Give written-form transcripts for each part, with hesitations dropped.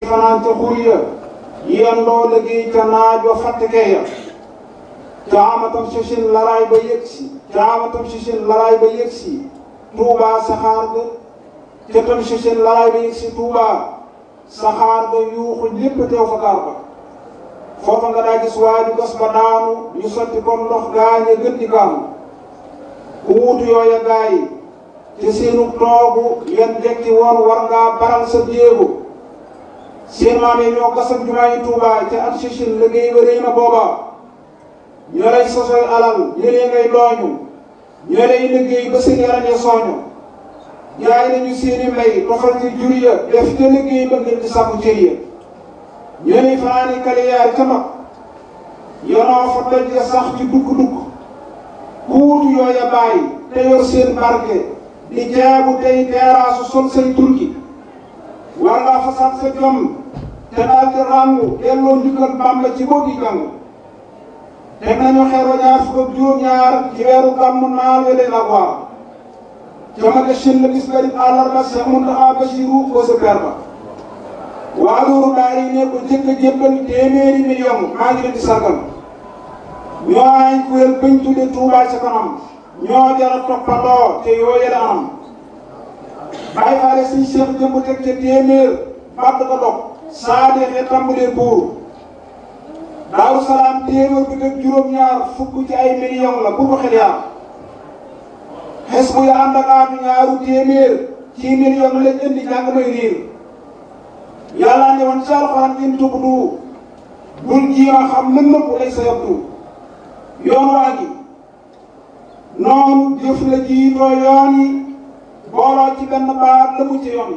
fanaan ca xur ya yendoo liggéey ca naaj wa fàttekee ya caamatam sichin laraay ba yëgsi caamatam sichin laraay ba yëgsi Tuubaa saxaar ga ca tam sichin laraay ba yëgsi Tuubaa saxaar ga yuuxu lépp teew fa gaar ba foofa nga daa gis waaju gas ba daanu ñu sotti comme ndox gaañe gën di gaanu ku wuutu yooya gaay te seenu toogu yan jekki woon war ngaa baral sa jéego seen maam yi ñoo gasam jumaa yi Tuubaa ca at sichin liggéey ba réy na booba ñoo lay sosoy alal ñëlee ngay dooñu ñoo lay liggéey ba seen yaram ya sooñu jaay nañu seeni mbay tofal ci jur ya def te liggéey ba ngir di sàkku cër ya ñoo lay fanaani kaliyaar ca mag yonoo fa doj ya sax ci dugg-dugg ku wutu yooya bàyyi te yor seen barke di jaabu tey teeraasu sol say turki war ngaa fasaat sa jom te daal di ràngu delloo njukkal Bàmba ci boo gi jàng teg nañu xeer wa ñaar fukk ak juróom-ñaar ci weeru gàmmu naal we leen ak waar jamage shin la bis garib àllarba Seex Muntaxa Basiru ko sa per ba waa loolu daal yi ne ko jëkk a jébbal téeméeri million maa ngi leen di sargal ñoo ay kuréel bañ tudde Tuubaa ca kanam ñoo jara toppandoo te yoo yële anam bàyyi faale suñ Seex jëmb teg ca téeméer badd ko dog saa deexee tàmbalee buur Daaru Salaam téeméer bi ak juróom-ñaar fukk ci ay million la bu ko xel yaa xes bu ya ànd ak aatu ñaaru téeméer ci million lañ indi jàng may riir yàlla ne woon ci alxuraan in tubdu bul jiima xam mën nëpp lay sa yabdu yoon waa gi noonu jëf la jiitoo yoon yi booloo ci benn baat la mu ci yoon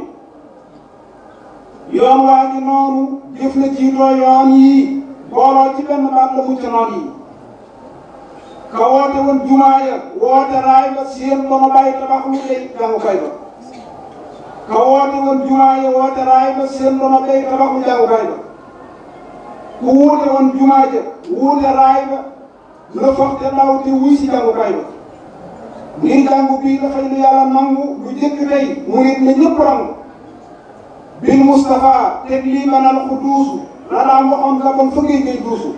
yi yoon waa gi noonu jëf la jiitoo yoon yi booloo ci benn baat la mu ci noon yi ka woote woon jumaa ya woote raay ba seen dono bàyyi tabax lu lay jàngukaay ba ka woote woon jumaa ya woote raay ba seen dono bàyyi tabax lu jàngukaay ba ku wuute woon jumaa ja wuute raay ba la foog te ndaw te wuy si jàngukaay ba ngir jàngu bii dafay lu yàlla nangu lu jëkk tey mu nit ne ñëpp rangu bil Mustafa teg lii manal ku duusu la daan waxoon la bon fa ngay ngay duusu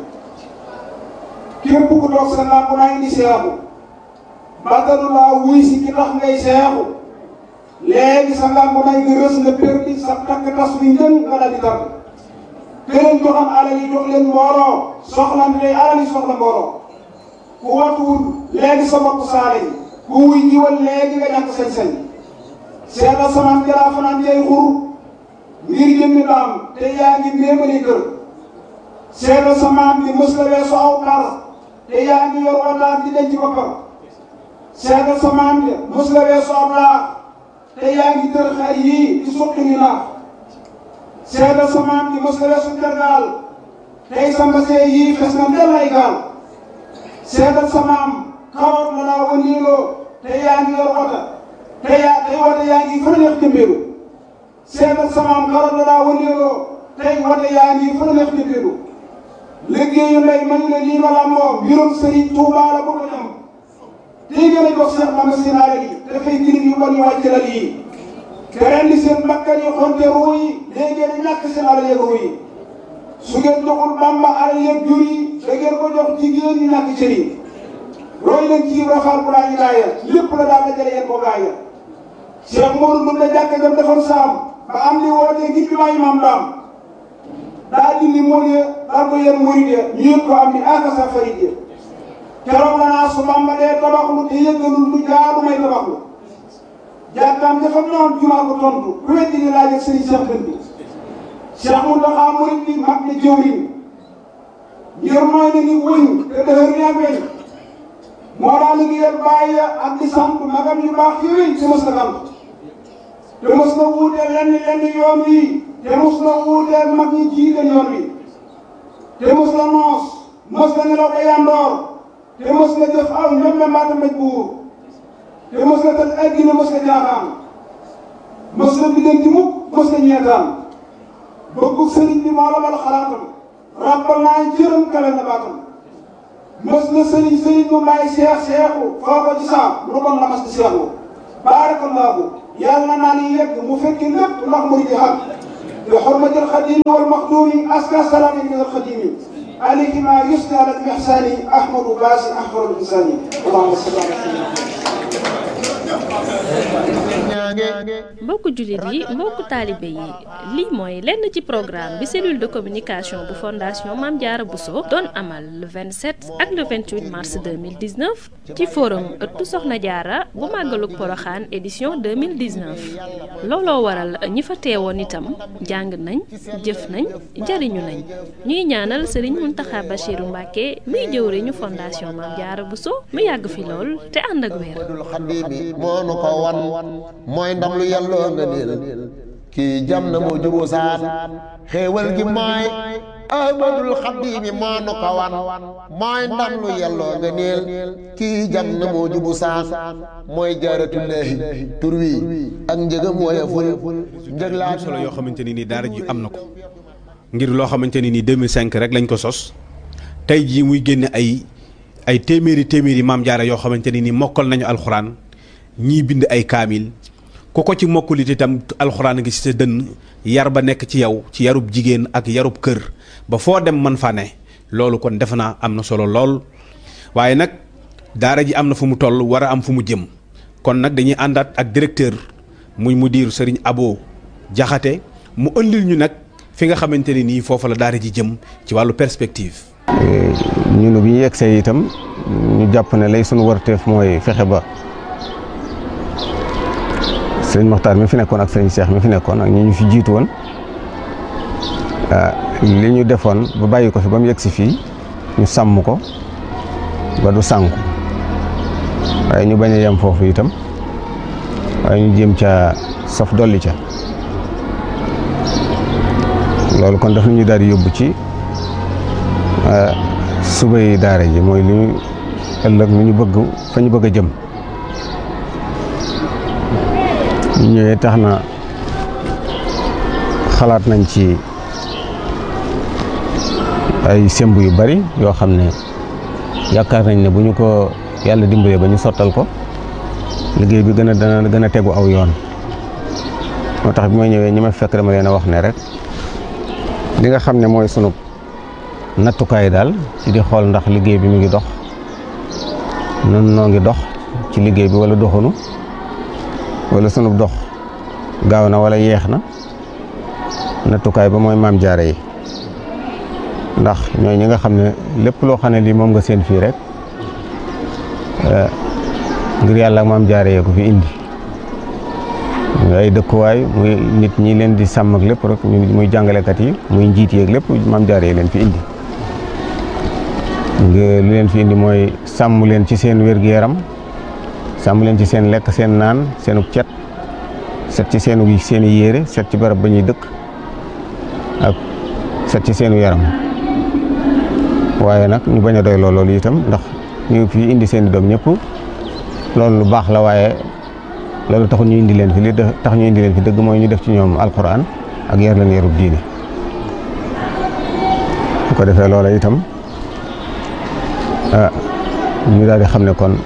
képp ku toog sa làmp naa indi seexu bàttalu laa wuy si ki tax ngay seexu léegi sa làmp naa nga rës nga perdi sa takk tas bi njën nga dal di tàgg te leen joxoon alal yi jox leen mbooloo soxlante day alal yi soxla mbooloo ku watuwul léegi sa bopp saale yi ku wuy jiwal léegi nga ñàkk sañ-sañ seetal samaan jaraa fanaan jay xur ngir jëmmi daam te yaa ngi méemali kër seetal samaan bi mës la weesu aw par te yaa ngi yor wataan di denc boppam seetal samaan bi mës la weesu aw laax te yaa ngi tër xar yii di suqi ni naax seetal samaan bi mës la weesu tergaal tey sa mbasee yii fes na del ay gaal seetal samaam xawoon na laa wëndeeloo te yaa ngi yor wota tey wota yaa ngi fa neex jëmbeelu seetal samaam xawoon na laa wëndeeloo tey wota yaa ngi fa neex jëmbeelu liggéeyu ndey man la lii ma làmboo mbirum Sëriñ Tuubaa la bëgg a ñam tey gën a jox Seex Bamba seen alal yi dafay jirim yu bon yu wàcc lal yi te rendi seen bakkan yi xonte ruu yi léegi ngeen ñàkk seen alal yeeg ruu yi su ngeen joxul Bamba alal yeeg jur yi da ngeen ko jox jigéen ñi ñàkk cër yi roy leen ci rafaal bu laa ilaaya lépp la daal dajale yéen ko gaaya Cheikh Modou Ndoum la jàkk jam defoon saam ba am li wootee ngir bi maay maam daam daa dindi mool ya daal ko yéen murid ya ñu yëg ko am ni akasa farid ya keroog la naa su Bamba dee tabaxlu te yëggalul lu jaadu may tabaxlu jàkkaam dafa noon jumaa ko tontu ku weddi ni laaj ak sëriñ Cheikh Bën bi Cheikh Mountakha murid bi mag ne jëwriñ ngir mooy na ni wëñ te dëhër ni ak weñ moo daal liggéeyal bàyyi ak di sant magam yu baax yooyu te mos na gant te mos na wuuteel lenn yoon wi te mos na wuuteel mag ñi jiite yoon wi te mos na noos mos na nelaw ba yandoor te mos na jëf aw ñoom mbaata mbéj buur te mos na tëj addina mos na jaaxaan mos na biddanti mukk mos na ñeetaan bëggu sëriñ bi moo la bal xalaatam rappal naa jërëm kawe na baatam mos na sëriñ mu may seexu foo ko ci saam lu bon la mas di seexu baarakallaahu yàlla na naa ni yegg mu fekki lépp ndax murid yi xam بحرمة الخديم والمخدوم أزكى سلام من الخديم عليك ما يسنى على الإحسان أحمد باسي أحمد الإنسان اللهم صل على سيدنا mbokku jullit yi mbokku taalibe yi lii mooy lenn ci programme bi cellule de communication bu fondation Mame Diarra Bousso doon amal le 27 ak le 28 mars 2019 ci forum ëttu Soxna Diarra bu màggalug Poroxaan édition 2019 looloo waral ñi fa teewoon itam jàng nañ jëf nañ jariñu nañ ñuy ñaanal Serigne Mountakha Bachirou Mbacké muy jëwriñu fondation Mame Diarra Bousso mu yàgg fi lool te ànd ak wér. mooy ndam lu yàlloo nga niil kii jam na moo jubu saan xéewal gi mooy ahmadul xadimi moo nu ko wan mooy ndam lu yàlloo nga niil kii jam na moo jubu saan mooy jaaratullaahi tur wi ak njëgam woyeful njëg laa solo yoo xamante ni nii daara ji am na ko ngir loo xamante ni nii 2005 rek lañ ko sos tey jii muy génne ay téeméeri Maam Jaara yoo xamante ni nii mokkal nañu alxuraan ñii bind ay kaamil ku ko ci mokkulit itam alxuraan ngi ci sa dënn yar ba nekk ci yow ci yarub jigéen ak yarub kër ba foo dem mën fa ne loolu kon defe naa am na solo lool waaye nag daara ji am na fu mu toll war a am fu mu jëm kon nag dañuy àndaat ak directeur muy mudir Serigne Abo Jaxate mu ëndil ñu nag fi nga xamante ne nii foofa la daara ji jëm ci wàllu perspective. ñun bi ñu yegsee itam ñu jàpp ne lay sunu warteef mooy fexe ba sëriñ Moxtaar mi fi nekkoon ak sëriñ Cheikh mi fi nekkoon ak ñi ñu fi jiitu woon li ñu defoon ba bàyyi ko fi ba mu yegsi fii ñu sàmm ko ba du sànku waaye ñu bañ a yem foofu itam waaye ñu jéem ca saf dolli ca loolu kon daf ñu daal di yóbbu ci subay daara ji mooy li ñu ëllëg lu ñu bëgg fa ñu bëgg a jëm ñu ñëwee tax na xalaat nañ ci ay semb yu bari yoo xam ne yaakaar nañ ne bu ñu ko yàlla dimbalee ba ñu sottal ko liggéey bi dana gën a tegu aw yoon moo tax bi ma ñëwee ñi ma fekk dama leen a wax ne rek li nga xam ne mooy sunu nattukaay daal ci di xool ndax liggéey bi mu ngi dox nun noo ngi dox ci liggéey bi wala doxunu wala sunu dox gaaw na wala yeex na nattukaay ba mooy Maam Jaara yi ndax ñooy ñi nga xam ne lépp loo xam ne lii moom nga seen fii rek ngir yàlla ak Maam Jaara yee ko fi indi muy ay dëkkuwaay muy nit ñi leen di sàmm ak lépp rek muy jàngalekat yi muy njiit yeeg lépp Maam Jaara yi leen fi indi li leen fi indi mooy sàmm leen ci seen wér-gu-yaram sàmm leen ci seen lekk seen naan seenug cet set ci seeni yére set ci barab ba ñuy dëkk ak set ci seenu yaram waaye nag ñu bañ a doy loolu itam ndax ñu fi indi seen i doom ñëpp loolu lu baax la waaye loolu taxul ñu indi leen fi li tax ñu indi leen fi dëgg mooy ñu def ci ñoom alquran ak yar leen yarub diine su ko defee loola itam ñu daal di xam ne kon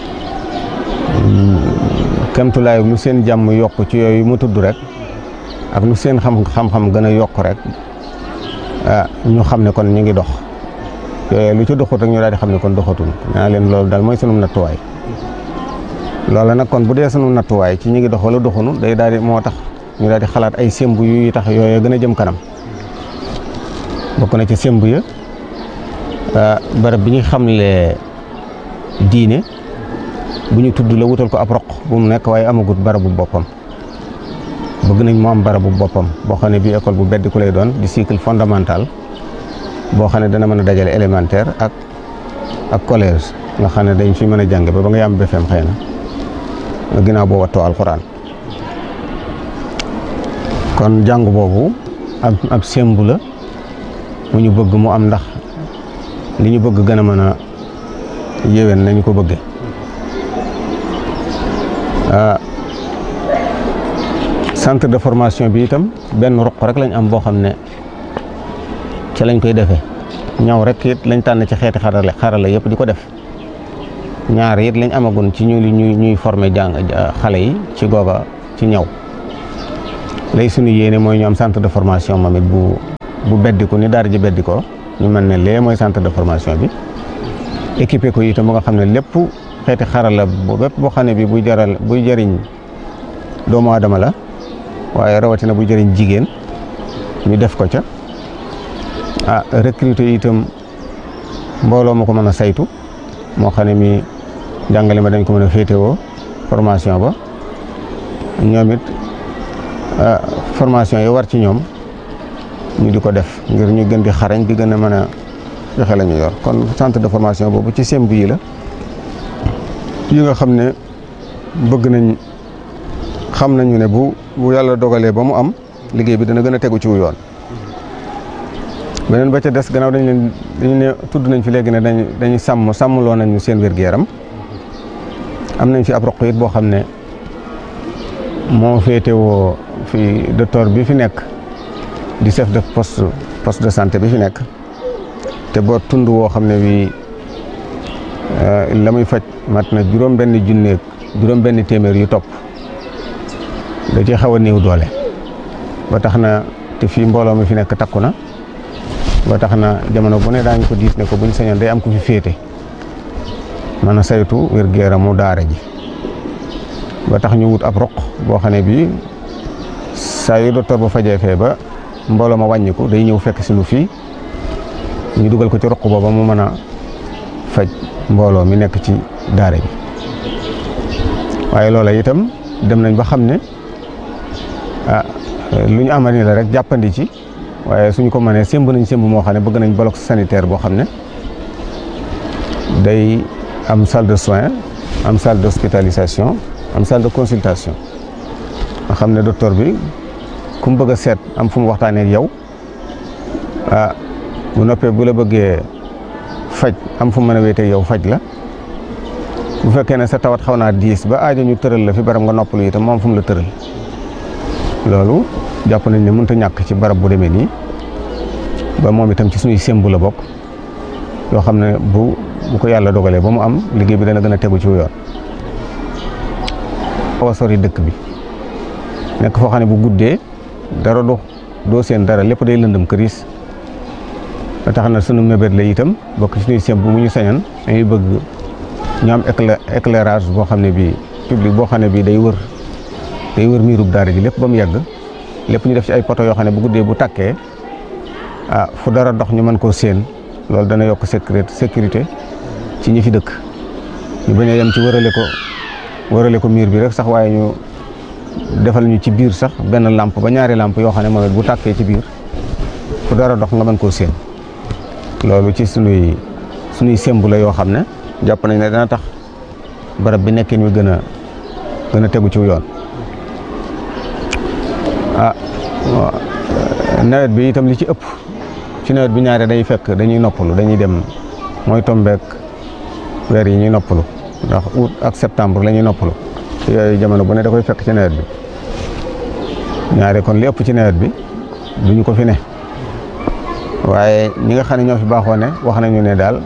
kemtulaay lu seen jàmm yokk ci yooyu mu tudd rek ak lu seen xam-xam gën a yokk rek ñu xam ne kon ñu ngi dox yooyu lu ci doxut rek ñu daal di xam ne kon doxatul naa leen loolu daal mooy sunu nattuwaay loola nag kon bu dee sunu nattuwaay ci ñu ngi dox wala doxunu day daal di moo tax ñu daal di xalaat ay semb yu tax yooyu gën a jëm kanam bokk na ci semb ya barab bi ñu xamle diine bu ñu tudd la wutal ko ab roq bu mu nekk waaye amagut barabu boppam bëgg nañ mu am barabu boppam boo xam ne bii école bu beddi ku lay doon di cycle fondamental boo xam ne dana mën a dajale élémentaire ak collège nga xam ne dañ fi mën a jàng ba nga yam BFEM xëy na ginnaaw boo wattoo alxuraan kon jàng boobu ab sembu la mu ñu bëgg mu am ndax li ñu bëgg gën a mën a yéwén nañu ko bëgge centre de formation bi itam benn ruq rek lañ am boo xam ne ca lañ koy defee ñaw rek it lañ tànn ci xeeti xarala yëpp di ko def ñaar it lañ amagun ci ñuy former xale yi ci googa ci ñaw lay sunu yéene mooy ñu am centre de formation moom it bu beddiku ni daara ji beddikoo ñu mën ne lee mooy centre de formation bi équipé ko itam ba nga xam ne lépp xeeti xarala bépp boo xam ne bi buy jëriñ doomu aadama la waaye rawatina buy jëriñ jigéen ñu def ko ca recruter itam mbooloo ma ko mën a saytu moo xam ne mi jàngale ma dañ ko mën a féetewoo formation ba ñoom it formation yi war ci ñoom ñu di ko def ngir ñu gën di xarañ di gën a mën a joxe la ñu yor kon centre de formation boobu ci semb yi la yi nga xam ne bëgg nañ xam nañu ne bu yàlla dogalee ba mu am liggéey bi dana gën a tegu ci wu yoon. beneen ba ca des gannaaw dañu ne tudd nañ fi léegi ne dañuy sàmmloo nañu seen wér-gu-yaram am nañ fi ab roq it boo xam ne moo féetewoo fi docteur bi fi nekk di chef de poste de santé bi fi nekk te boo tund woo xam ne bii la muy faj mat na juróom-benn téeméer yu topp da ci xaw a néew doole ba tax na te fii mbooloo mi fi nekk takku na ba tax na jamono bu ne daañu ko diis ne ko buñ sañoon day am ku fi féete mën a saytu wér-gu-yaramu daara ji ba tax ñu wut ab roq boo xam ne bii saa yu docteur ba fajee fee ba mbooloo ma wàññiku day ñëw fekk si nu fii ñu dugal ko ci roq booba mu mën a faj mbooloo mi nekk ci daara ji waaye loola itam dem nañ ba xam ne lu ñu amal ni la rek jàppandi ci waaye suñu ko mënee sémb nañ sémb moo xam ne bëgg nañ bloc sanitaire boo xam ne day am salle de soins am salle d'hospitalisation am salle de consultation nga xam ne docteur bi ku mu bëgg a seet am fu mu waxtaanee ak yow bu noppee bu la bëggee faj am fu mu mën a wéetee yow faj la bu fekkee ne sa tawat xaw naa diis ba aajo ñu tëral la fi barab nga noppalu itam moom fu mu la tëral loolu jàpp nañ ne mënut a ñàkk ci barab bu demee nii ba moom itam ci suñuy sémbu la bokk yoo xam ne bu ko yàlla dogalee ba mu am liggéey bi dana gën a tegu ci yoon. xaw a sori dëkk bi nekk foo xam ne bu guddee dara doo seen dara lépp day lëndëm këriis ba tax na sunu mébét la itam bokk ci suñuy sémbu bu ñu sañoon dañuy bëgg ñu am éclairage boo xam ne bii public boo xam ne bii day wër miirub daara ji lépp ba mu yegg lépp ñu def ci ay poto yoo xam ne bu guddee bu tàkkee fu dara dox ñu mën koo séen loolu dana yokk sécurité ci ñi fi dëkk ñu bañ a yem ci wërale ko miir bi rek sax waaye ñu defal ñu ci biir sax benn lampe ba ñaari lampe yoo xam ne moom it bu tàkkee ci biir fu dara dox nga mën koo séen loolu ci sunuy sembu la yoo xam ne jàpp nañ ne dana tax barab bi nekkin wi gën a tegu ci yoon. nawet bi itam li ci ëpp ci nawet bi ñaare day fekk dañuy noppalu dañuy dem mooy tombeek weer yi ñuy noppalu ndax août ak septembre la ñuy noppalu yooyu jamono bu ne da koy fekk ci nawet bi ñaare kon li ëpp ci nawet bi duñu ko fi ne waaye ñi nga xam ne ñoo fi baaxoo ne wax nañu ne daal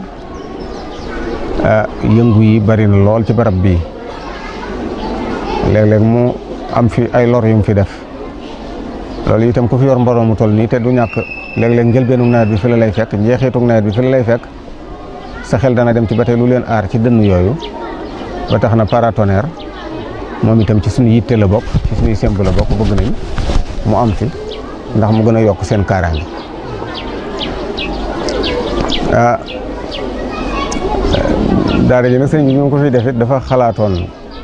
yëngu yi bari na lool ci barab bii léeg-léeg mu am fi ay lor yu mu fi def loolu itam ku fi yor mbooloo mu toll nii te du ñàkk léeg-léeg njëlbeenu nawet bi fi la lay fekk njeexitug nawet bi fi la lay fekk sa xel dana dem ci ba tey lu leen aar ci dënn yooyu ba tax na paratonnerre moom itam ci suñu yitte la bokk ci suñuy semb la bokk bëgg nañ mu am fi ndax mu gën a yokk seen kaaraange daara ji nag sëñ bi ñu ko fi def it dafa xalaatoon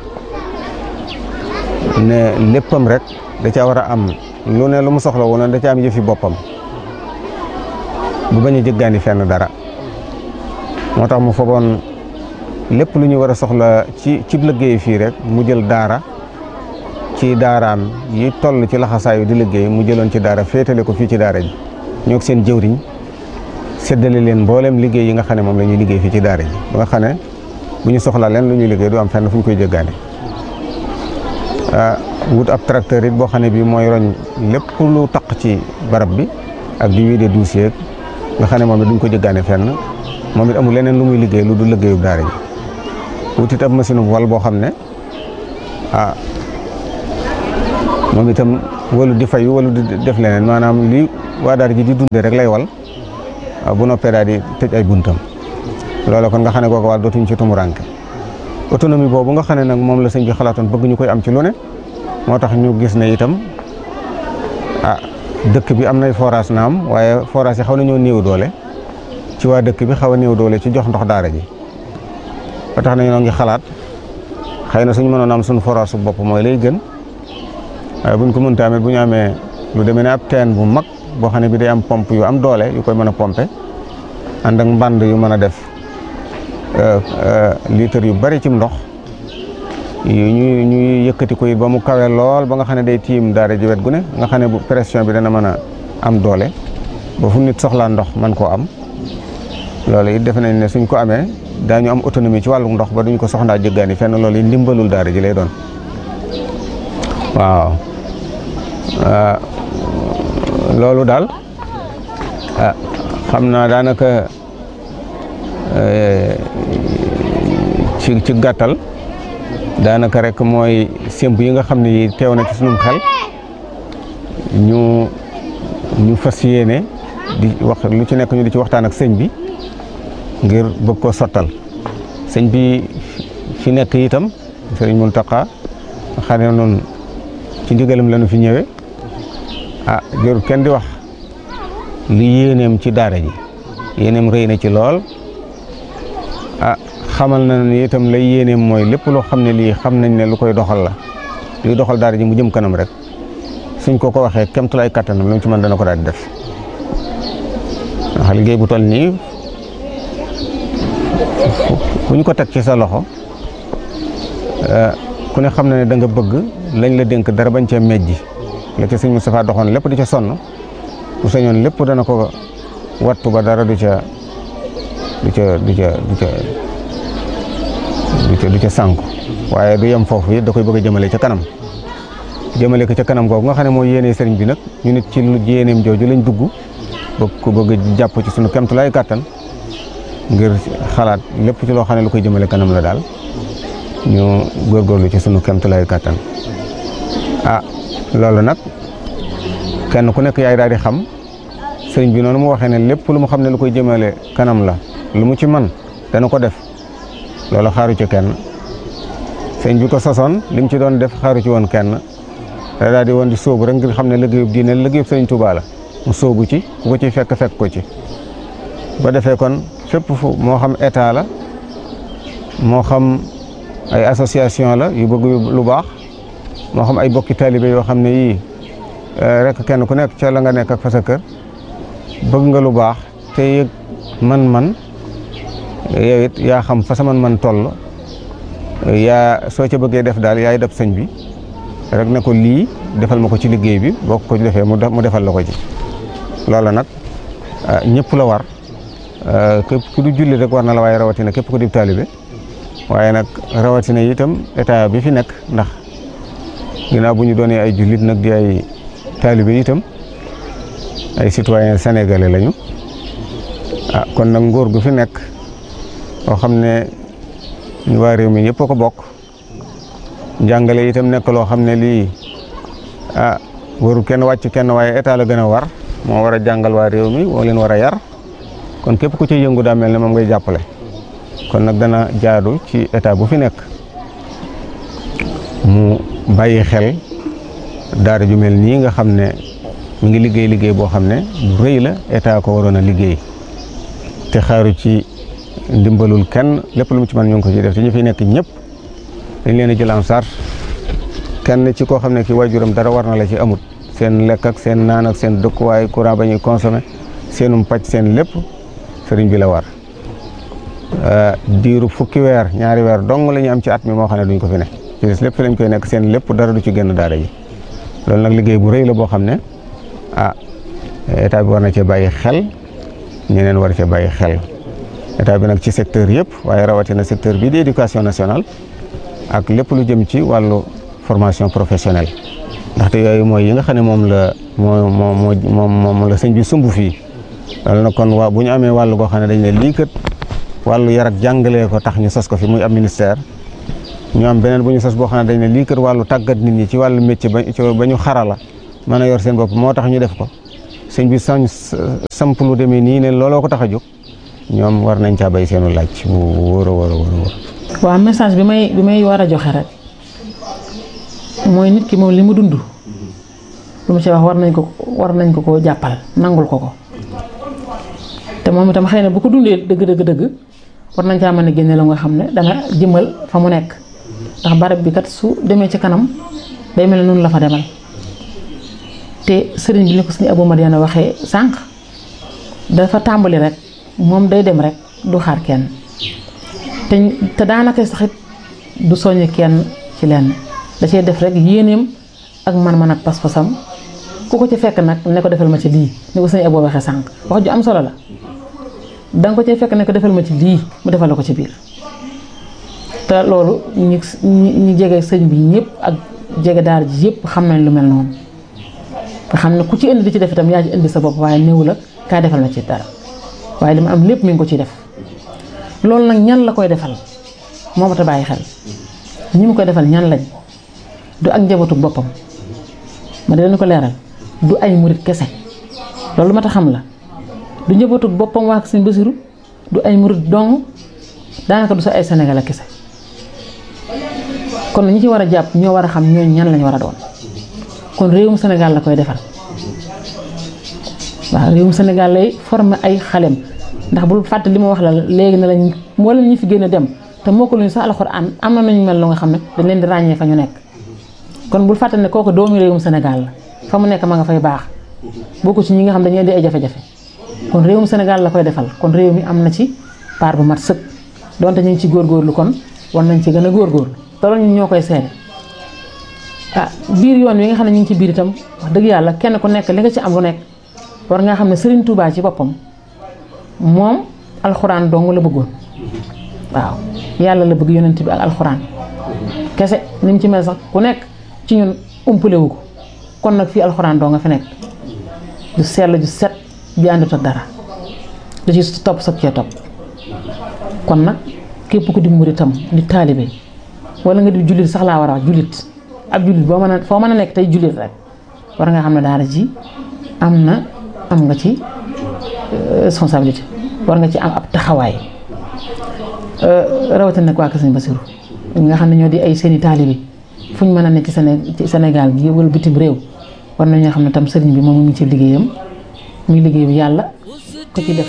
ne léppam rek da caa war a am lu ne lu mu soxla woon da ca am yëfi boppam bu bañ a jëggaani fenn dara moo tax mu fogoon lépp lu ñu war a soxla ci liggéey fii rek mu jël daara ci daaraam yi toll ci laxasaayu di liggéey mu jëloon ci daara féetale ko fii ci daara ji ñoo seen jëwriñ séddale leen mboolem liggéey yi nga xam ne moom la ñuy liggéey fii ci daara ji ba nga xam ne bu ñu soxlaa leen lu ñuy liggéey du am fenn fu ñu koy jëggaani wut ab tracteur it boo xam ne bii mooy roñ lépp lu taq ci barab bi ak di wiide dossier nga xam ne moom it duñ ko jëggaane fenn moom it amul leneen lu muy liggéey lu du liggéeyub daara ji wut it ab machine wal boo xam ne moom itam walu di fayu walu di def leneen maanaam li waa daara ji di dundee rek lay wal bu noppee daal di tëj ay buntam loolu kon nga xam ne kooku wàll dootuñ ci tumuranke autonomie boobu nga xam ne nag moom la sëñ bi xalaatoon bëgg ñu koy am ci lu ne moo tax ñu gis ne itam dëkk bi am nay forage naam waaye forage yi xaw nañoo néew doole ci waa dëkk bi xaw a néew doole ci jox ndox daara ji ba tax na ñoo ngi xalaat xëy na suñu mënoon am suñu forage su bopp mooy lay gën waaye buñ ko mënta amee bu ñu amee lu demee ne ab teen bu mag boo xam ne bi day am pompe yu am doole yu koy mën a pompe ànd ak mbànd yu mën a def litre yu bari ci ndox ñuy yëkkati ko it ba mu kawe lool ba nga xam ne day tiim daara ji wet gu ne nga xam ne bu pression bi dana mën a am doole ba fu nit soxlaa ndox man koo am loolu it defe nañ ne suñ ko amee daañu am autonomie ci wàllu ndox ba duñ ko soxlaa jëggaani fenn loolu yi ndimbalul daara ji lay doon waaw loolu daal xam naa daanaka ci gàttal daanaka rek mooy sémb yi nga xam ne yi teew na ci sunum xel ñu fas yéene di wax lu ci nekk ñu di ci waxtaan ak sëñ bi ngir bëgg ko sottal sëñ bi fi nekk itam sëriñ Muntaxa xam ne noonu ci ndigalam lañu fi ñëwee jërul kenn di wax li yéeneem ci daara ji yéeneem rëy na ci lool xamal na ne itam lay yéeneem mooy lépp loo xam ne lii xam nañ ne lu koy doxal la luy doxal daara ji mu jëm kanam rek suñ ko waxee kemtulaay kattanam lu mu ci mën dana ko daal di def ndax liggéey bu toll nii ku ñu ko teg ci sa loxo ku ne xam na ne da nga bëgg lañ la dénk dara bañ cee mejji la ca sëñ Moustapha doxoon lépp di ca sonn bu sañoon lépp dana ko wattu ba dara du ca sànku waaye du yem foofu it da koy bëgg a jëmale ca kanam jëmale ko ca kanam googu nga xam ne mooy yéene sëriñ bi nag ñu nit ci lu yéeneem jooju lañ dugg bëgg jàpp ci sunu kemtulaay kàttan ngir xalaat lépp ci loo xam ne lu koy jëmale kanam la daal ñu góorgóorlu ci sunu kemtulaay kàttan loolu nag kenn ku nekk yaay daal di xam sëriñ bi noonu mu waxee ne lépp lu mu xam ne lu koy jëmale kanam la lu mu ci man dana ko def loolu xaaru ci kenn sëriñ bi ko sosoon li mu ci doon def xaaru ci woon kenn da daal di woon di sóobu rek ngir xam ne liggéeyub diine liggéeyub sëriñ Tuubaa la mu sóobu ci ku ko ci fekk ko ci ba defee kon fépp fu moo xam état la moo xam ay association la yu bëgg lu baax moo xam ay bokki taalibe yoo xam ne yii rek kenn ku nekk ca la nga nekk ak fa sa kër bëgg nga lu baax te yëg man-man yow it yaa xam fa sa man-man toll yaa soo ca bëggee def daal yaay def sëñ bi rek ne ko lii defal ma ko ci liggéey bi boo ko defee mu defal la ko ci loolu nag ñëpp la war képp ku du julli rek war na la waaye rawatina képp ku di taalibe waaye nag rawatina itam état bi fi nekk ndax ginnaaw bu ñu doonee ay jullit nag di ay taalibe itam ay citoyen sénégalais lañu kon nag nguur gu fi nekk boo xam ne ñu waa réew mi ñëpp ko bokk njàngale itam nekk loo xam ne lii warul kenn wàcc kenn waaye état la gën a war moo war a jàngal waa réew mi moo leen war a yar kon képp ku ci yëngu daa mel ne moom ngay jàppale kon nag dana jaadu ci état bu fi nekk mu bàyyi xel daara ju mel nii nga xam ne mi ngi liggéey boo xam ne bu rëy la état ko waroon a liggéey te xaaru ci ndimbalul kenn lépp lu mu ci mën ñu ngi ko ci def te ñu fi nekk ñëpp dañ leen a jël en charge kenn ci koo xam ne ki waajuram dara war na la ci amut seen lekk ak seen naan ak seen dëkkuwaay courant ba ñuy consommé seenum pàcc seen lépp sëriñ bi la war diiru fukki weer ñaari weer dong la ñu am ci at mi moo xam ne duñ ko fi ne ci des lépp fi lañ koy nekk seen lépp dara du ci génn daara ji loolu nag liggéey bu rëy la boo xam ne état bi war na cee bàyyi xel ñeneen war cee bàyyi xel état bi nag ci secteur yëpp waaye rawatina secteur bii di éducation nationale ak lépp lu jëm ci wàllu formation professionnelle ndaxte yooyu mooy yi nga xam ne moom la sëñ bi sumb fii loolu nag kon bu ñu amee wàllu goo xam ne dañ ne lii kat wàllu yar ak jàngalee ko tax ñu sos ko fi muy am ministère ñu am beneen bu ñu sos boo xam ne dañ ne lii kat wàllu tàggat nit ñi ci wàllu métier ba ñu xarala mën a yor seen bopp moo tax ñu def ko sëñ bi samp lu demee nii ne looloo ko tax a jóg ñoom war nañ caa bay seenu laaj bu wóor a wóor a wóor. waaw message bi may war a joxe rek mooy nit ki moom li mu dund lu mu ci wax war nañ ko koo jàppal nangul ko te moom itam xëy na bu ko dundee dëgg war nañ caa mën a génne la nga xam ne dana jëmal fa mu nekk ndax barab bi kat su demee ci kanam day mel ne noonu la fa demal te sëriñ bi ni ko suñu Abou Madiana waxee sànq dafa tàmbali rek moom day dem rek du xaar kenn te daanaka saxit du soññ kenn ci lenn da cee def rek yéeneem ak man-man ak pas-pasam ku ko ci fekk nag ne ko defal ma ci lii ni ko suñu Abou waxee sànq wax ju am solo la danga ko ci fekk ne ko defal ma ci lii mu defal la ko ci biir te loolu ñi jege sëñ bi ñëpp ak jege daara ji yëpp xam nañ lu mel noonu nga xam ne ku ci indi di ci def itam yaa ci indi sa bopp waaye néew la kaa defal ma ci dara waaye li ma am lépp mi ngi ko ciy def loolu nag ñan la koy defal moo ma ta bàyyi xel ñi mu koy defal ñan lañ du ak njabootu boppam ma di leen ko leeral du ay murit kese loolu ma ta xam la du njabootu boppam waa Sëñ Basiru du ay murit dong daanaka du sa ay sénégalais kese kon ñi ci war a jàpp ñoo war a xam ñooñu ñan lañ war a doon kon réewum Sénégal la koy defal waaw réewum Sénégal lay former ay xalem ndax bul fàtte li ma wax la léegi ne lañ wala ñi fi gën a dem te moo ko luñu sax alxuraan am na nañu mel lu nga xam ne dañ leen di ràññee fa ñu nekk kon bul fàtte ne kooku doomi réewum Sénégal la fa mu nekk ma nga fay baax bokku ci ñi nga xam dañuy indi ay jafe-jafe kon réewum Sénégal la koy defal kon réew mi am na ci part bu mat sëkk donte ñu ngi ci góorgóorlu kon war nañ ci gën a góorgóorlu te loolu ñun ñoo koy seede biir yoon wi nga xam ne ñu ngi ci biir itam wax dëgg yàlla kenn ku nekk li nga ci am lu nekk war nga xam ne Serigne Touba ci boppam moom alxuraan dong la bëggoon waaw yàlla la bëgg yonent bi ak alxuraan kese ni mu ci mel sax ku nekk ci ñun umpale wu ko kon nag fii alxuraan doo nga fi nekk du sell ju set bi àndut ak dara da ci topp soog cee topp kon nag képp ku di muritam di taalibe wala nga di jullit sax laa war a wax jullit ab jullit foo mën a nekk tey jullit rek war nga xam ne daara ji am nga ci responsabilité war nga ci am ab taxawaay rawatina nag waa Kër Sëñ Basiru nga xam ne ñoo di ay seeni taalibe fu ñu mën a nekk ci Sénégal gi wala bitim réew war nañoo xam ne tam sëriñ bi moom mu ngi ci liggéeyam muy liggéeyu yàlla ko ci def